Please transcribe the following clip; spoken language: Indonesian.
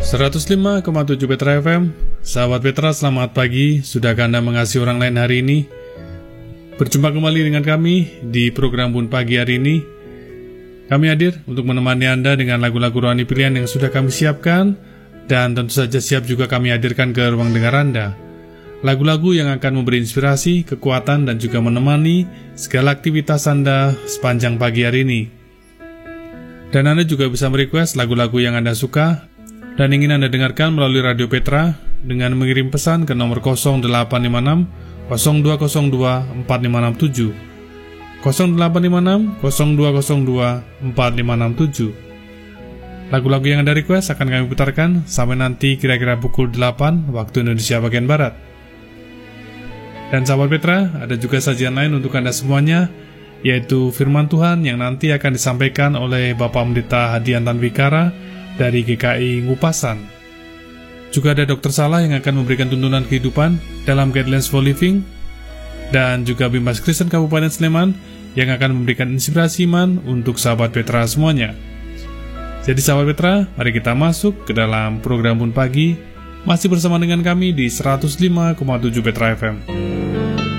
105,7 Petra FM. Sahabat Petra, selamat pagi. Sudahkah Anda mengasihi orang lain hari ini? Berjumpa kembali dengan kami di program Bun Pagi hari ini. Kami hadir untuk menemani Anda dengan lagu-lagu rohani pilihan yang sudah kami siapkan, dan tentu saja siap juga kami hadirkan ke ruang dengar Anda. Lagu-lagu yang akan memberi inspirasi, kekuatan, dan juga menemani segala aktivitas Anda sepanjang pagi hari ini. Dan Anda juga bisa merequest lagu-lagu yang Anda suka dan ingin Anda dengarkan melalui Radio Petra dengan mengirim pesan ke nomor 0856 0202 4567, 0856 0202 4567. Lagu-lagu yang Anda request akan kami putarkan sampai nanti kira-kira pukul 8 waktu Indonesia bagian Barat. Dan sahabat Petra, ada juga sajian lain untuk Anda semuanya, yaitu firman Tuhan yang nanti akan disampaikan oleh Bapak Pendeta Hadian Tanwikara dari GKI Ngupasan. Juga ada Dr. Salah yang akan memberikan tuntunan kehidupan dalam Guidelines for Living, dan juga Bimas Kristen Kabupaten Sleman yang akan memberikan inspirasi iman untuk sahabat Petra semuanya. Jadi sahabat Petra, mari kita masuk ke dalam program Bun Pagi, masih bersama dengan kami di 105,7 Petra FM.